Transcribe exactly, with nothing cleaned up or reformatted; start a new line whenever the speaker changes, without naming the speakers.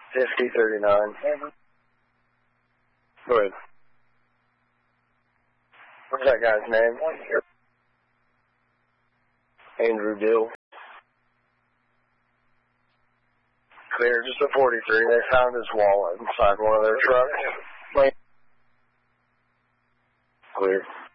fifty thirty-nine. Go ahead. What's that guy's name? Andrew Dill. Clear, just a forty-three. They found his wallet inside one of their trucks. Clear.